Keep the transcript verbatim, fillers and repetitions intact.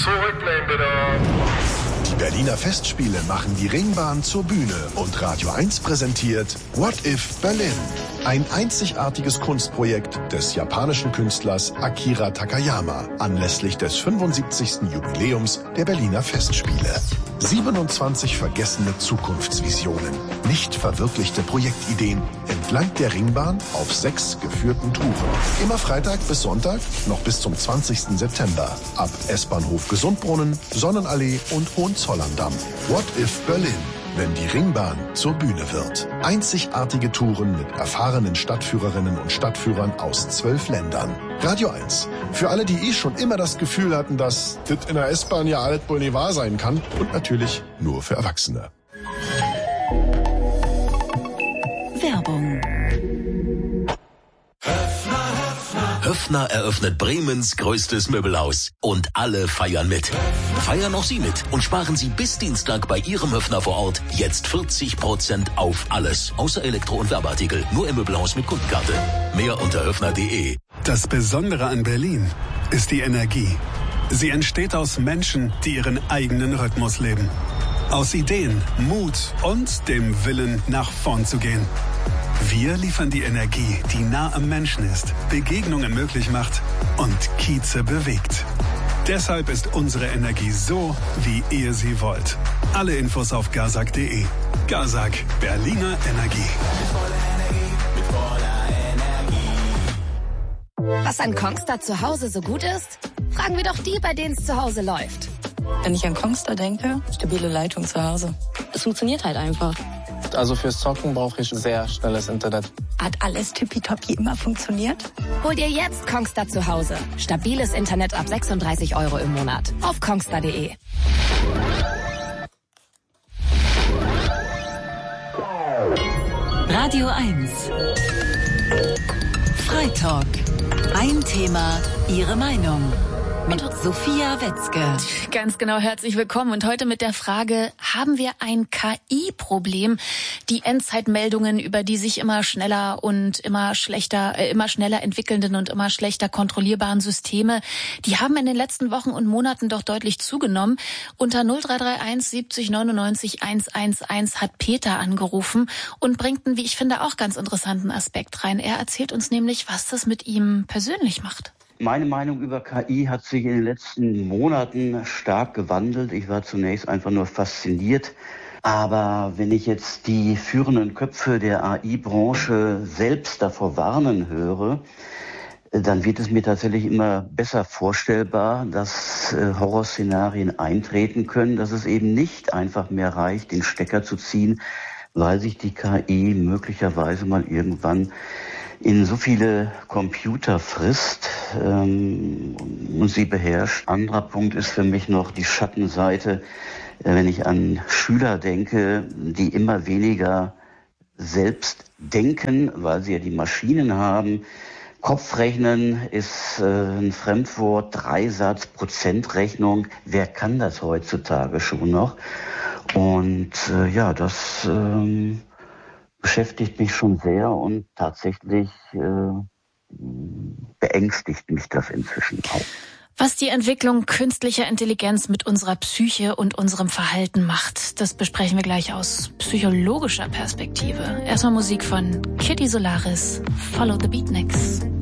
Zurücklehnen bitte. Die Berliner Festspiele machen die Ringbahn zur Bühne und Radio eins präsentiert What If Berlin? Ein einzigartiges Kunstprojekt des japanischen Künstlers Akira Takayama anlässlich des fünfundsiebzigsten Jubiläums der Berliner Festspiele. siebenundzwanzig vergessene Zukunftsvisionen, nicht verwirklichte Projektideen entlang der Ringbahn auf sechs geführten Touren. Immer Freitag bis Sonntag, noch bis zum zwanzigsten September. Ab S-Bahnhof Gesundbrunnen, Sonnenallee und Hohenzollern-Damm. What if Berlin? Wenn die Ringbahn zur Bühne wird. Einzigartige Touren mit erfahrenen Stadtführerinnen und Stadtführern aus zwölf Ländern. Radio eins. Für alle, die eh schon immer das Gefühl hatten, dass das in der S-Bahn ja alles wohl nicht wahr sein kann. Und natürlich nur für Erwachsene. Werbung. Höffner eröffnet Bremens größtes Möbelhaus. Und alle feiern mit. Feiern auch Sie mit und sparen Sie bis Dienstag bei Ihrem Höffner vor Ort jetzt vierzig Prozent auf alles. Außer Elektro- und Werbeartikel. Nur im Möbelhaus mit Kundenkarte. Mehr unter höffner punkt de. Das Besondere an Berlin ist die Energie. Sie entsteht aus Menschen, die ihren eigenen Rhythmus leben. Aus Ideen, Mut und dem Willen, nach vorn zu gehen. Wir liefern die Energie, die nah am Menschen ist, Begegnungen möglich macht und Kieze bewegt. Deshalb ist unsere Energie so, wie ihr sie wollt. Alle Infos auf gazak punkt de. Gazak, Berliner Energie. Was an Kongstar zu Hause so gut ist? Fragen wir doch die, bei denen es zu Hause läuft. Wenn ich an Kongstar denke, stabile Leitung zu Hause. Es funktioniert halt einfach. Also fürs Zocken brauche ich sehr schnelles Internet. Hat alles tippitoppi immer funktioniert? Hol dir jetzt Kongstar zu Hause. Stabiles Internet ab sechsunddreißig Euro im Monat. Auf kongstar punkt de. Radio eins. Freitalk. Ein Thema, Ihre Meinung. Mit Sophia Wetzke. Ganz genau, herzlich willkommen. Und heute mit der Frage, haben wir ein K I-Problem? Die Endzeitmeldungen über die sich immer schneller und immer schlechter, äh, immer schneller entwickelnden und immer schlechter kontrollierbaren Systeme, die haben in den letzten Wochen und Monaten doch deutlich zugenommen. Unter null drei drei eins siebzig neunundneunzig hundertelf hat Peter angerufen und bringt einen, wie ich finde, auch ganz interessanten Aspekt rein. Er erzählt uns nämlich, was das mit ihm persönlich macht. Meine Meinung über K I hat sich in den letzten Monaten stark gewandelt. Ich war zunächst einfach nur fasziniert. Aber wenn ich jetzt die führenden Köpfe der A I-Branche selbst davor warnen höre, dann wird es mir tatsächlich immer besser vorstellbar, dass äh, Horrorszenarien eintreten können, dass es eben nicht einfach mehr reicht, den Stecker zu ziehen, weil sich die K I möglicherweise mal irgendwann in so viele Computer frisst ähm, und sie beherrscht. Anderer Punkt ist für mich noch die Schattenseite, äh, wenn ich an Schüler denke, die immer weniger selbst denken, weil sie ja die Maschinen haben. Kopfrechnen ist äh, ein Fremdwort, Dreisatz, Prozentrechnung. Wer kann das heutzutage schon noch? Und äh, ja, das ähm, beschäftigt mich schon sehr und tatsächlich äh, beängstigt mich das inzwischen auch. Was die Entwicklung künstlicher Intelligenz mit unserer Psyche und unserem Verhalten macht, das besprechen wir gleich aus psychologischer Perspektive. Erstmal Musik von Kitty Solaris, Follow the Beatniks.